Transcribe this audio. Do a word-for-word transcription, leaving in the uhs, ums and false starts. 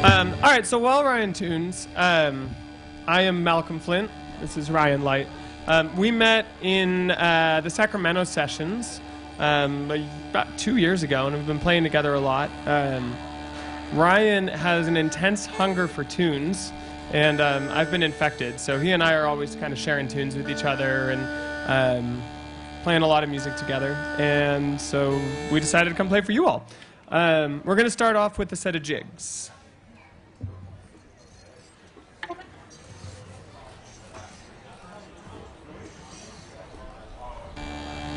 Um, all right, so while Ryan tunes, um, I am Malcolm Flint. This is Ryan Light. Um, we met in uh, the Sacramento sessions um, about two years ago, and we've been playing together a lot. Um, Ryan has an intense hunger for tunes, and um, I've been infected. So he and I are always kind of sharing tunes with each other and um, playing a lot of music together. And so we decided to come play for you all. Um, we're going to start off with a set of jigs.